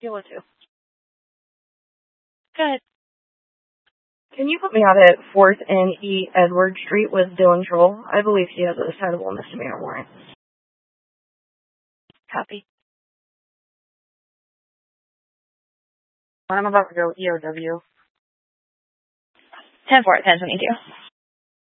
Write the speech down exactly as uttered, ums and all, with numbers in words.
You will too. Good. Can you put me out at fourth and E Edward Street with Dylan Troll? I believe he has a citable misdemeanor warrant. Copy. I'm about to go E O W. ten four, ten twenty-two.